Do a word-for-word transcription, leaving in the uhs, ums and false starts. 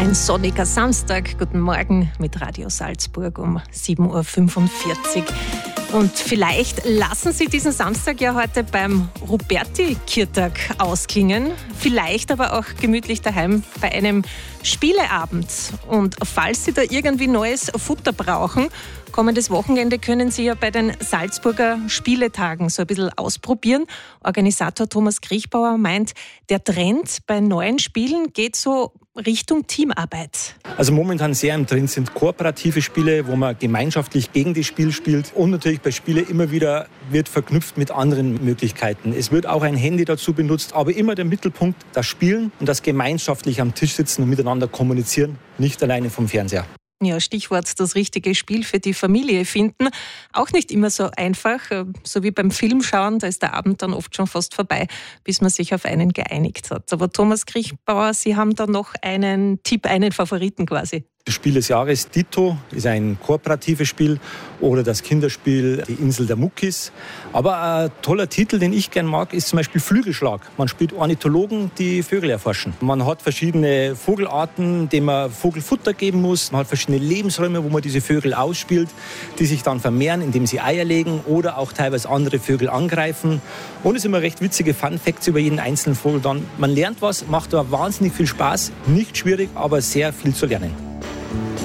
Ein sonniger Samstag. Guten Morgen mit Radio Salzburg um sieben Uhr fünfundvierzig. Und vielleicht lassen Sie diesen Samstag ja heute beim Ruperti-Kirtag ausklingen. Vielleicht aber auch gemütlich daheim bei einem Spieleabend. Und falls Sie da irgendwie neues Futter brauchen, kommendes Wochenende können Sie ja bei den Salzburger Spieletagen so ein bisschen ausprobieren. Organisator Thomas Kriechbauer meint, der Trend bei neuen Spielen geht so Richtung Teamarbeit. Also momentan sehr im Trend sind kooperative Spiele, wo man gemeinschaftlich gegen das Spiel spielt. Und natürlich bei Spielen immer wieder wird verknüpft mit anderen Möglichkeiten. Es wird auch ein Handy dazu benutzt, aber immer der Mittelpunkt das Spielen und das gemeinschaftlich am Tisch sitzen und miteinander kommunizieren, nicht alleine vom Fernseher. Ja, Stichwort das richtige Spiel für die Familie finden. Auch nicht immer so einfach. So wie beim Filmschauen, da ist der Abend dann oft schon fast vorbei, bis man sich auf einen geeinigt hat. Aber Thomas Kriechbauer, Sie haben da noch einen Tipp, einen Favoriten quasi. Das Spiel des Jahres Ditto ist ein kooperatives Spiel oder das Kinderspiel Die Insel der Muckis. Aber ein toller Titel, den ich gern mag, ist zum Beispiel Flügelschlag. Man spielt Ornithologen, die Vögel erforschen. Man hat verschiedene Vogelarten, denen man Vogelfutter geben muss. Man hat verschiedene Lebensräume, wo man diese Vögel ausspielt, die sich dann vermehren, indem sie Eier legen oder auch teilweise andere Vögel angreifen. Und es sind immer recht witzige Fun-Facts über jeden einzelnen Vogel dann. Man lernt was, macht aber wahnsinnig viel Spaß. Nicht schwierig, aber sehr viel zu lernen.